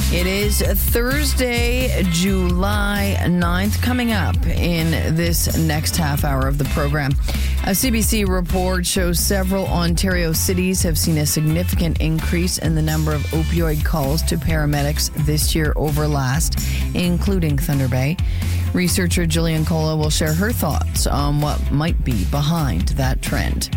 It is Thursday, July 9th. Coming up in this next half hour of the program, a CBC report shows several Ontario cities have seen a significant increase in the number of opioid calls to paramedics this year over last, including Thunder Bay. Researcher Jillian Cola will share her thoughts on what might be behind that trend.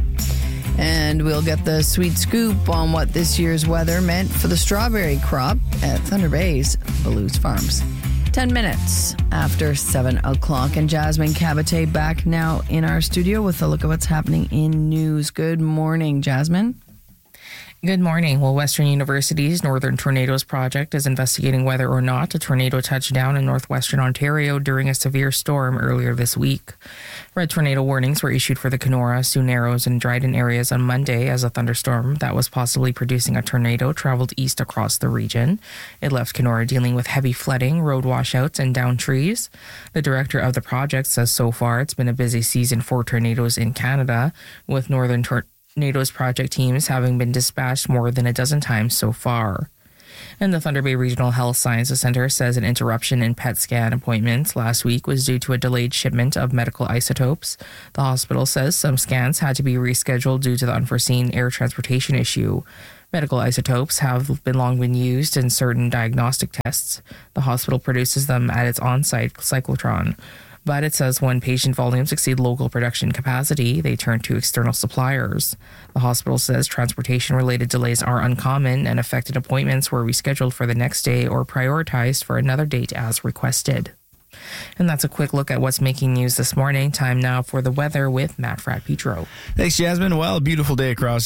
And we'll get the sweet scoop on what this year's weather meant for the strawberry crop at Thunder Bay's Ballew's Farms. 10 minutes after 7 o'clock, and Jasmine Cabate back now in our studio with a look at what's happening in news. Good morning, Jasmine. Good morning. Well, Western University's Northern Tornadoes Project is investigating whether or not a tornado touched down in northwestern Ontario during a severe storm earlier this week. Red tornado warnings were issued for the Kenora, Sioux Narrows, and Dryden areas on Monday as a thunderstorm that was possibly producing a tornado traveled east across the region. It left Kenora dealing with heavy flooding, road washouts, and downed trees. The director of the project says so far it's been a busy season for tornadoes in Canada, with Northern Tornadoes Project teams having been dispatched more than a dozen times so far. And the Thunder Bay Regional Health Sciences Centre says an interruption in PET scan appointments last week was due to a delayed shipment of medical isotopes. The hospital says some scans had to be rescheduled due to the unforeseen air transportation issue. Medical isotopes have long been used in certain diagnostic tests. The hospital produces them at its on-site cyclotron. But it says when patient volumes exceed local production capacity, they turn to external suppliers. The hospital says transportation-related delays are uncommon and affected appointments were rescheduled for the next day or prioritized for another date as requested. And that's a quick look at what's making news this morning. Time now for the weather with Matt Fratt-Petro. Thanks, Jasmine. Well, a beautiful day across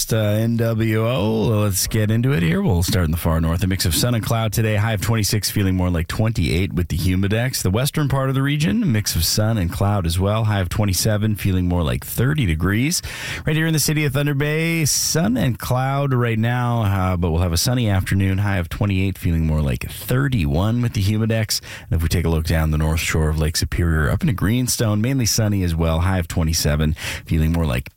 NWO. Let's get into it here. We'll start in the far north. A mix of sun and cloud today. High of 26, feeling more like 28 with the humidex. The western part of the region, a mix of sun and cloud as well. High of 27, feeling more like 30 degrees. Right here in the city of Thunder Bay, sun and cloud right now, but we'll have a sunny afternoon. High of 28, feeling more like 31 with the humidex. And if we take a look down the north shore of Lake Superior, up into Greenstone, mainly sunny as well. High of 27, feeling more like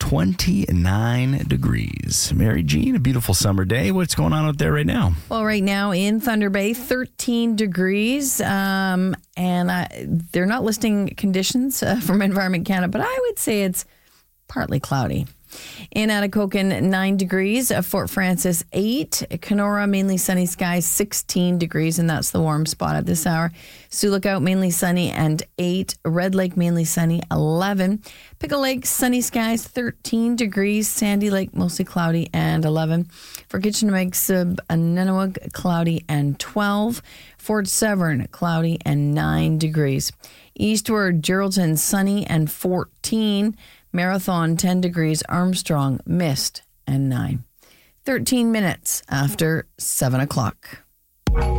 29 degrees. Mary Jean, a beautiful summer day. What's going on out there right now? Well, right now in Thunder Bay, 13 degrees, and they're not listing conditions from Environment Canada, but I would say it's partly cloudy. In Atikokan, 9 degrees. Fort Frances, 8. Kenora, mainly sunny skies, 16 degrees, and that's the warm spot at this hour. Sioux Lookout, mainly sunny, and 8. Red Lake, mainly sunny, 11. Pickle Lake, sunny skies, 13 degrees. Sandy Lake, mostly cloudy, and 11. For Kitchener-Megsib, Nunavut, cloudy, and 12. Fort Severn, cloudy, and 9 degrees. Eastward, Geraldton, sunny, and 14. Marathon, 10 degrees. Armstrong, mist, and 9. 13 minutes after 7 o'clock.